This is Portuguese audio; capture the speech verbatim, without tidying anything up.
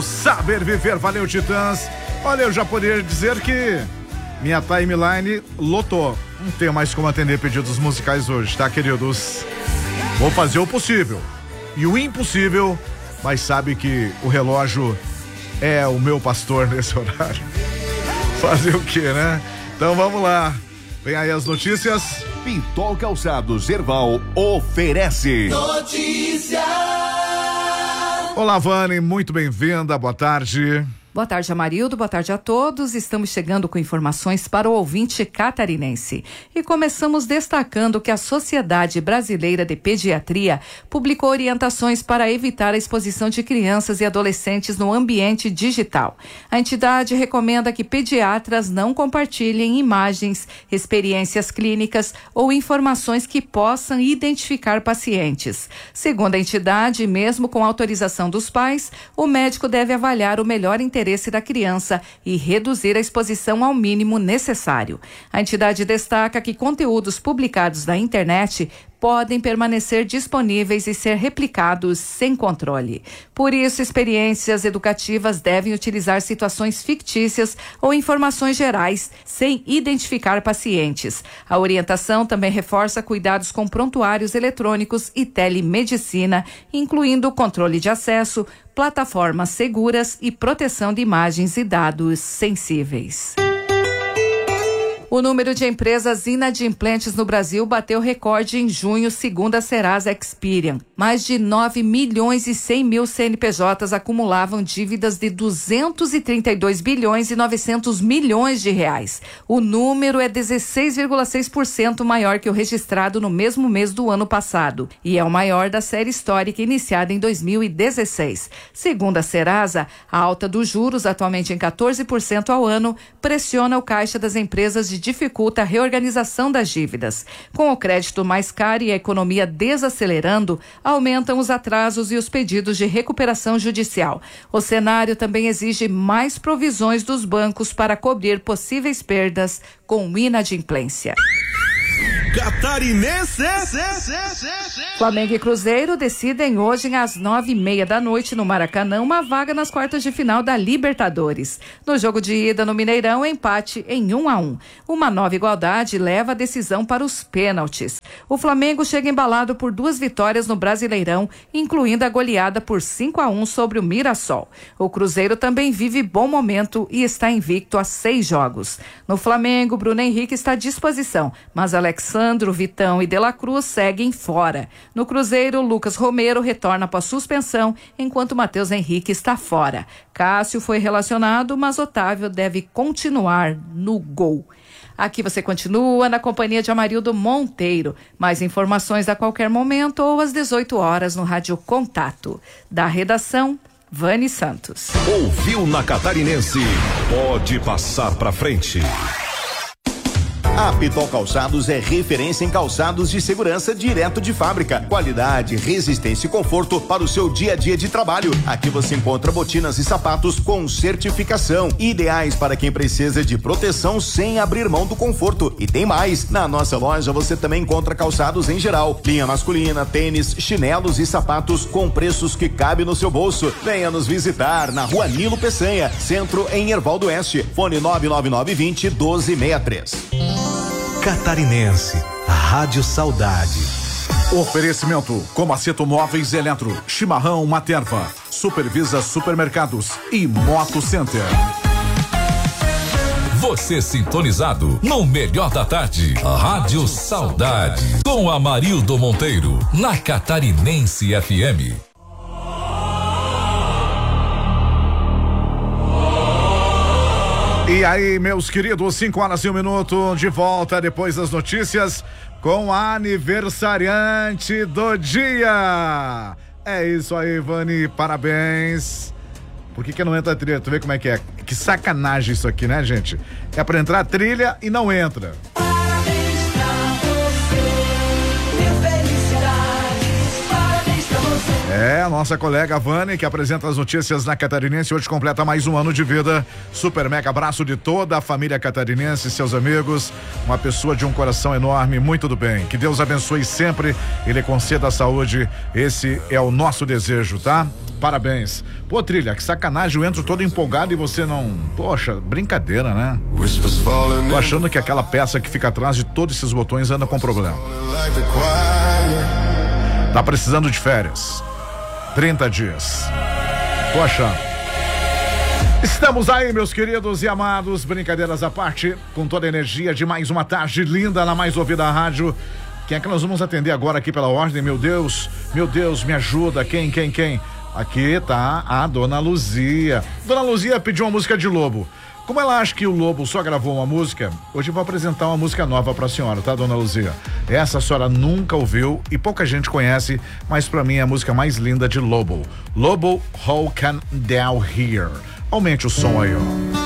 Saber Viver, valeu Titãs. Olha, eu já poderia dizer que minha timeline lotou. Não tenho mais como atender pedidos musicais hoje, tá, queridos? Vou fazer o possível e o impossível, mas sabe que o relógio é o meu pastor nesse horário. Fazer o quê, né? Então vamos lá. Vem aí as notícias. Pitol Calçados Erval oferece notícias. Olá, Vani, muito bem-vinda, boa tarde. Boa tarde, Amarildo, boa tarde a todos. Estamos chegando com informações para o ouvinte catarinense. E começamos destacando que a Sociedade Brasileira de Pediatria publicou orientações para evitar a exposição de crianças e adolescentes no ambiente digital. A entidade recomenda que pediatras não compartilhem imagens, experiências clínicas ou informações que possam identificar pacientes. Segundo a entidade, mesmo com autorização dos pais, o médico deve avaliar o melhor interesse interesse da criança e reduzir a exposição ao mínimo necessário. A entidade destaca que conteúdos publicados na internet podem permanecer disponíveis e ser replicados sem controle. Por isso, experiências educativas devem utilizar situações fictícias ou informações gerais, sem identificar pacientes. A orientação também reforça cuidados com prontuários eletrônicos e telemedicina, incluindo controle de acesso, plataformas seguras e proteção de imagens e dados sensíveis. O número de empresas inadimplentes no Brasil bateu recorde em junho, segundo a Serasa Experian. Mais de nove milhões e cem mil C N P Js acumulavam dívidas de duzentos e trinta e dois bilhões e novecentos milhões de reais. O número é dezesseis vírgula seis por cento maior que o registrado no mesmo mês do ano passado e é o maior da série histórica iniciada em dois mil e dezesseis. Segundo a Serasa, a alta dos juros, atualmente em quatorze por cento ao ano, pressiona o caixa das empresas de dificulta a reorganização das dívidas. Com o crédito mais caro e a economia desacelerando, aumentam os atrasos e os pedidos de recuperação judicial. O cenário também exige mais provisões dos bancos para cobrir possíveis perdas com inadimplência. Catarinense. Flamengo e Cruzeiro decidem hoje às nove e meia da noite no Maracanã uma vaga nas quartas de final da Libertadores. No jogo de ida no Mineirão, empate em um a um. Uma nova igualdade leva a decisão para os pênaltis. O Flamengo chega embalado por duas vitórias no Brasileirão, incluindo a goleada por cinco a um sobre o Mirassol. O Cruzeiro também vive bom momento e está invicto a seis jogos. No Flamengo, Bruno Henrique está à disposição, mas Alexandro, Vitão e De La Cruz seguem fora. No Cruzeiro, Lucas Romero retorna após suspensão, enquanto Matheus Henrique está fora. Cássio foi relacionado, mas Otávio deve continuar no gol. Aqui você continua na companhia de Amarildo Monteiro. Mais informações a qualquer momento ou às dezoito horas no Rádio Contato. Da redação, Vani Santos. Ouviu na Catarinense? Pode passar pra frente. A Pitol Calçados é referência em calçados de segurança direto de fábrica. Qualidade, resistência e conforto para o seu dia a dia de trabalho. Aqui você encontra botinas e sapatos com certificação, ideais para quem precisa de proteção sem abrir mão do conforto. E tem mais, na nossa loja você também encontra calçados em geral, linha masculina, tênis, chinelos e sapatos com preços que cabem no seu bolso. Venha nos visitar na Rua Nilo Peçanha, centro em Erval do Oeste. Fone nove nove nove vinte, doze sessenta e três. Catarinense, a Rádio Saudade. Oferecimento: Comaceto Móveis Eletro, Chimarrão Materva, Supervisa Supermercados e Moto Center. Você sintonizado no melhor da tarde, Rádio Saudade, com Amarildo Monteiro, na Catarinense F M. E aí, meus queridos, cinco horas e um minuto, de volta depois das notícias com a aniversariante do dia. É isso aí, Vani, parabéns. Por que que não entra a trilha? Tu vê como é que é? Que sacanagem isso aqui, né, gente? É pra entrar a trilha e não entra. Parabéns pra você, mil felicidades, parabéns pra você. É, a nossa colega Vani, que apresenta as notícias na Catarinense, hoje completa mais um ano de vida. Super mega abraço de toda a família catarinense, seus amigos. Uma pessoa de um coração enorme, muito do bem. Que Deus abençoe sempre, Ele conceda a saúde. Esse é o nosso desejo, tá? Parabéns. Pô, Trilha, que sacanagem, eu entro todo empolgado e você não... Poxa, brincadeira, né? Tô achando que aquela peça que fica atrás de todos esses botões anda com problema. Tá precisando de férias. trinta dias. Tô achando. Estamos aí, meus queridos e amados, brincadeiras à parte, com toda a energia de mais uma tarde linda na mais ouvida rádio. Quem é que nós vamos atender agora aqui pela ordem? Meu Deus, meu Deus, me ajuda. Quem, quem, quem? Aqui tá a Dona Luzia. Dona Luzia pediu uma música de Lobo. Como ela acha que o Lobo só gravou uma música, hoje eu vou apresentar uma música nova pra senhora, tá, Dona Luzia? Essa a senhora nunca ouviu e pouca gente conhece, mas pra mim é a música mais linda de Lobo. Lobo, How Can Down Here. Aumente o som aí, ó.